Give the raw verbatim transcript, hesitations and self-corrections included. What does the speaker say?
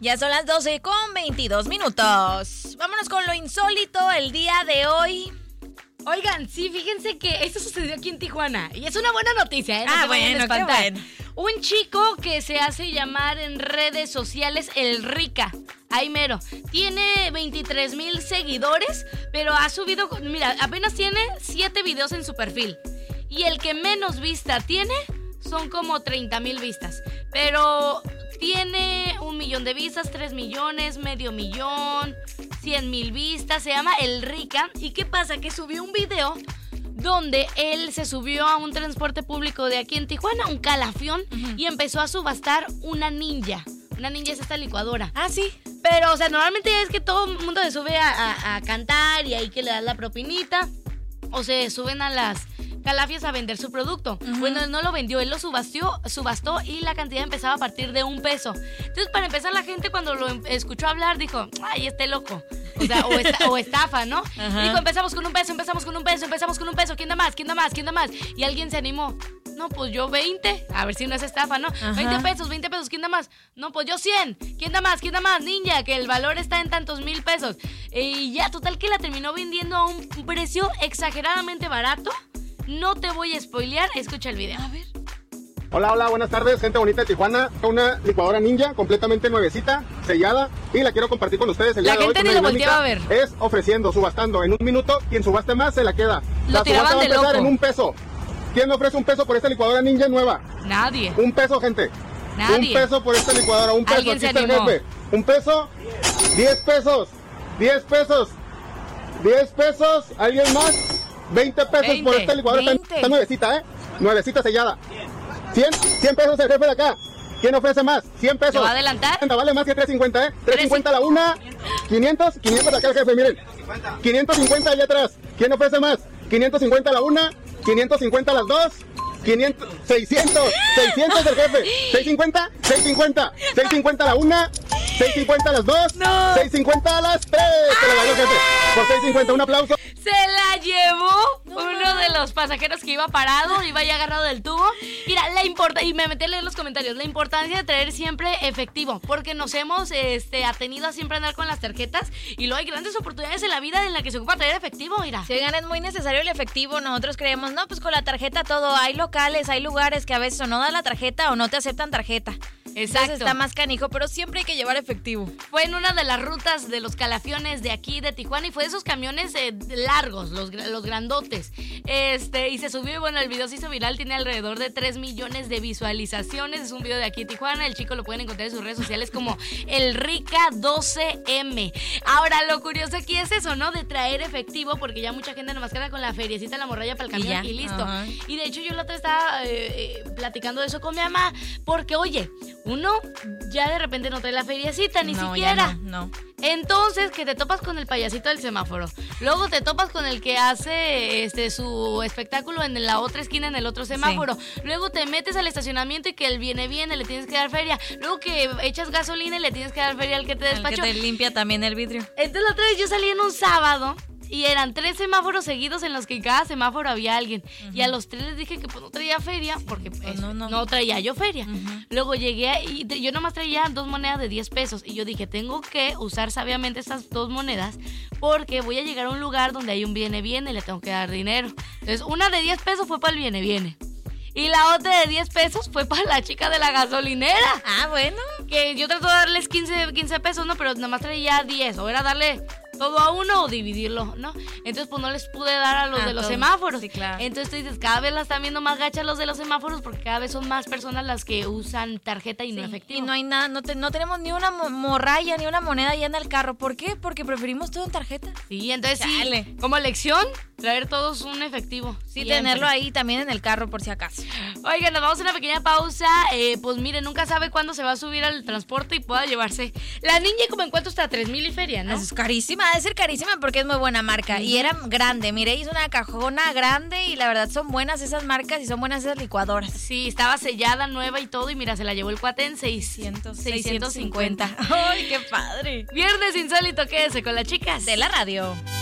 Ya son las doce con veintidós minutos. Vámonos con lo insólito el día de hoy. Oigan, sí, fíjense que esto sucedió aquí en Tijuana. Y es una buena noticia, ¿eh? No ah, se vayan a bueno, qué espantar. bueno. Un chico que se hace llamar en redes sociales El Rica. Ahí mero. Tiene veintitrés mil seguidores, pero ha subido, mira, apenas tiene siete videos en su perfil. Y el que menos vista tiene son como treinta mil vistas. Pero tiene un millón de vistas, tres millones, medio millón, cien mil vistas. Se llama El Rica. ¿Y qué pasa? Que subió un video donde él se subió a un transporte público de aquí en Tijuana, un calafión, uh-huh. y empezó a subastar una ninja. Una ninja es esta licuadora. Ah, sí. Pero, o sea, normalmente es que todo el mundo se sube a, a, a cantar y ahí que le das la propinita. O se suben a las calafias a vender su producto. Uh-huh. Bueno, él no lo vendió, él lo subastió, subastó y la cantidad empezaba a partir de un peso. Entonces, para empezar, la gente cuando lo escuchó hablar dijo, ay, este loco. O sea, o, esta, o estafa, ¿no? Uh-huh. Dijo, empezamos con un peso, empezamos con un peso, empezamos con un peso. ¿Quién da más? ¿Quién da más? ¿Quién da más? Y alguien se animó. No, pues yo veinte. A ver si no es estafa, ¿no? Uh-huh. veinte pesos, veinte pesos. ¿Quién da más? No, pues yo cien. ¿Quién da más? ¿Quién da más? Ninja, que el valor está en tantos mil pesos. Y ya, total que la terminó vendiendo a un precio exageradamente barato. No te voy a spoilear, escucha el video. A ver. Hola, hola, buenas tardes, gente bonita de Tijuana. Una licuadora ninja completamente nuevecita, sellada, y la quiero compartir con ustedes el la día de hoy. La gente ni lo volteaba a ver. Es ofreciendo, subastando. En un minuto, quien subaste más se la queda. Lo la tiraban subasta va a de empezar loco. En un peso. ¿Quién me ofrece un peso por esta licuadora ninja nueva? Nadie. Un peso, gente. Nadie. Un peso por esta licuadora, un peso. Alguien Aquí se está el animó. jefe. Un peso, diez pesos, diez pesos, diez pesos. ¿Alguien más? veinte pesos veinte, por esta licuadora. Está, veinte. está nuevecita, ¿eh? Nuevecita sellada. cien, cien pesos el jefe de acá. ¿Quién ofrece más? cien pesos. ¿Te va a adelantar? Vale más que tres cincuenta, ¿eh? tres cincuenta la una. quinientos, quinientos acá el jefe, miren. quinientos cincuenta allá atrás. ¿Quién ofrece más? quinientos cincuenta la una. quinientos cincuenta las dos. quinientos, seiscientos, seiscientos el jefe. seiscientos cincuenta, seiscientos cincuenta, seiscientos cincuenta la una. seiscientos cincuenta las dos. No. seiscientos cincuenta las tres. Se lo ganó el jefe. Por seiscientos cincuenta, un aplauso. Se la llevó no, uno de los pasajeros que iba parado, iba ya agarrado del tubo. Mira, la importa y me metí a leer los comentarios, la importancia de traer siempre efectivo, porque nos hemos este, atenido a siempre andar con las tarjetas y luego hay grandes oportunidades en la vida en la que se ocupa traer efectivo, mira. Si oigan, es muy necesario el efectivo. Nosotros creemos, no, pues con la tarjeta todo. Hay locales, hay lugares que a veces o no dan la tarjeta o no te aceptan tarjeta. Exacto. Entonces está más canijo, pero siempre hay que llevar efectivo. Fue en una de las rutas de los calafiones de aquí de Tijuana y fue de esos camiones eh, largos, los, los grandotes. Este, y se subió y bueno, el video se hizo viral, tiene alrededor de tres millones de visualizaciones. Es un video de aquí de Tijuana, el chico lo pueden encontrar en sus redes sociales como El Rica doce eme. Ahora, lo curioso aquí es eso, ¿no? De traer efectivo, porque ya mucha gente nomás queda con la feriecita, la morralla para el camión y, y listo. Uh-huh. Y de hecho yo la otra estaba eh, eh, platicando de eso con mi mamá, porque oye, uno ya de repente no trae la feriecita, ni no, siquiera. No, no. Entonces, que te topas con el payasito del semáforo. Luego te topas con el que hace este su espectáculo en la otra esquina, en el otro semáforo. Sí. Luego te metes al estacionamiento y que el viene viene, le tienes que dar feria. Luego que echas gasolina y le tienes que dar feria al que te despachó. Al que te limpia también el vidrio. Entonces la otra vez yo salí en un sábado y eran tres semáforos seguidos en los que en cada semáforo había alguien. Uh-huh. Y a los tres les dije que pues no traía feria, porque pues, no, no. no traía yo feria. Uh-huh. Luego llegué y te, yo nomás traía dos monedas de diez pesos. Y yo dije, tengo que usar sabiamente estas dos monedas porque voy a llegar a un lugar donde hay un viene-viene y le tengo que dar dinero. Entonces, una de diez pesos fue para el viene-viene. Y la otra de diez pesos fue para la chica de la gasolinera. Ah, bueno. Que yo trato de darles quince, quince pesos, ¿no? Pero nada más traía diez. O era darle todo a uno o dividirlo, ¿no? Entonces, pues no les pude dar a los ah, de los todo. semáforos. Sí, claro. Entonces tú dices, cada vez la están viendo más gachas los de los semáforos porque cada vez son más personas las que usan tarjeta y sí, no efectivo. Y no hay nada, no, te, no tenemos ni una morralla ni una moneda ya en el carro. ¿Por qué? Porque preferimos todo en tarjeta. Sí, entonces Chale. sí, como lección, traer todos un efectivo. Sí, siempre. Tenerlo ahí también en el carro por si acaso. Oigan, nos vamos a una pequeña pausa. Eh, pues miren, nunca sabe cuándo se va a subir al transporte y pueda llevarse. La ninja como en cuánto está, tres mil y feria, ¿no? Es carísima, debe ser carísima porque es muy buena marca. Mm. Y era grande, mire, hizo una cajona grande y la verdad son buenas esas marcas y son buenas esas licuadoras. Sí, estaba sellada, nueva y todo y mira, se la llevó el cuate en seiscientos, seiscientos cincuenta. ¡Ay, qué padre! Viernes insólito, quédese con las chicas de la radio.